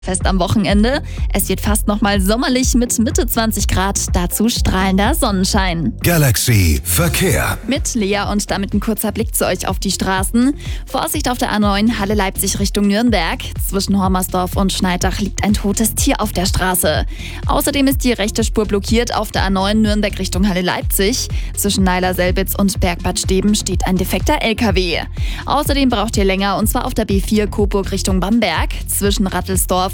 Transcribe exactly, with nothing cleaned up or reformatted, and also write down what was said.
Fest am Wochenende. Es wird fast nochmal sommerlich mit Mitte zwanzig Grad, dazu strahlender Sonnenschein. Galaxy Verkehr. Mit Lea und damit ein kurzer Blick zu euch auf die Straßen. Vorsicht auf der A neun Halle Leipzig Richtung Nürnberg. Zwischen Hormersdorf und Schneidach liegt ein totes Tier auf der Straße. Außerdem ist die rechte Spur blockiert auf der A neun Nürnberg Richtung Halle Leipzig. Zwischen Neiler-Selbitz und Bergbad Steben steht ein defekter L K W. Außerdem braucht ihr länger, und zwar auf der B vier Coburg Richtung Bamberg. Zwischen Rattelsdorf